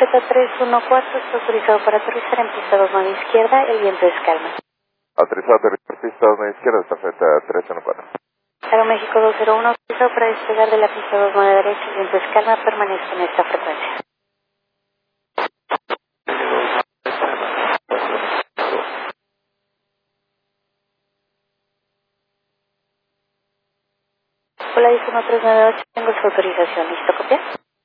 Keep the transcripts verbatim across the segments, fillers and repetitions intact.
Z tres uno cuatro está autorizado para aterrizar en pista dos nueve izquierda, el viento es calma. Autorizado a aterrizar pista dos nueve izquierda, esta Z tres uno cuatro. Aeroméxico dos cero uno, autorizado para despegar de la pista dos nueve derecha, el viento es calma, permanezca en esta frecuencia. Hola, dice uno tres nueve ocho, tengo su autorización, ¿listo copia?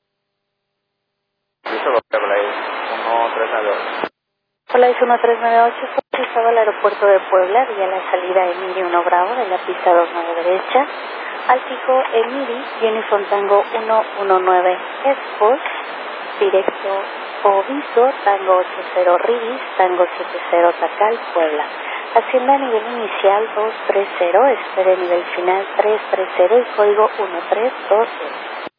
Listo, copia, Hola, uno tres nueve ocho. Hola, dice uno tres nueve ocho, está autorizado al aeropuerto de Puebla, vía la salida Emiri uno Bravo de la pista dos nueve derecha, al fijo Emiri, Uniform Tango uno uno nueve Export, directo Oviso, Tango ocho cero Ribis, Tango siete cero Tacal, Puebla. Ascienda a nivel inicial dos tres cero, espere nivel final tres tres cero y código uno tres dos cero.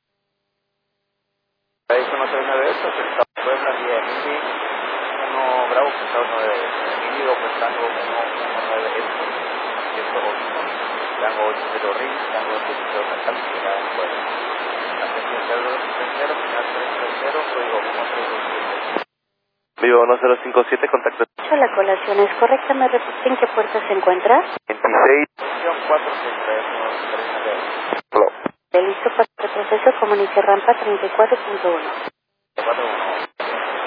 Ahí uno tres nueve ocho, autorizado a Puebla, vía Emiri uno Bravo, pista uno de Emiri, pues Tango uno uno nueve Export, directo Oviso, Tango ocho cero Ribis, Tango siete cero Tacal, Puebla. Atención cero tres cero, final tres tres cero, código uno tres dos siete. Vivo uno cero cinco siete, contacto. La colación es correcta, ¿me repiten qué puerta se encuentra? veintiséis, cuatro seis tres nueve tres nueve. Listo para el proceso, comunique rampa treinta y cuatro punto uno.